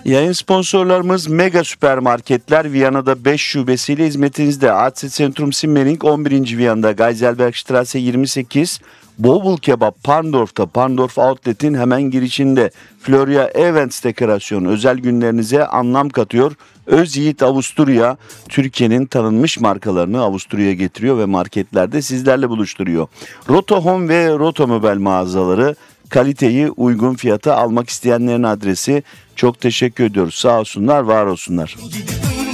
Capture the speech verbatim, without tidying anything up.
Yayın sponsorlarımız Mega Süpermarketler Viyana'da beş şubesiyle hizmetinizde. Atset Centrum Simmering on birinci Viyana'da, Geiselbergstraße yirmi sekiz, Bobul Kebap Parndorf'ta, Parndorf Outlet'in hemen girişinde. Florya Events Dekorasyon özel günlerinize anlam katıyor. Özyiğit Avusturya Türkiye'nin tanınmış markalarını Avusturya'ya getiriyor ve marketlerde sizlerle buluşturuyor. Roto Home ve Roto Möbel mağazaları kaliteyi uygun fiyata almak isteyenlerin adresi. Çok teşekkür ediyoruz. Sağ olsunlar, var olsunlar.